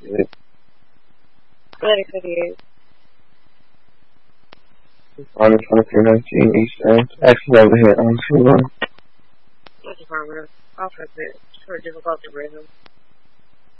Good. 30:58. On the 2319 Eastern. Actually, over here on 2-1. That's a problem. Offense is sure difficult to rhythm.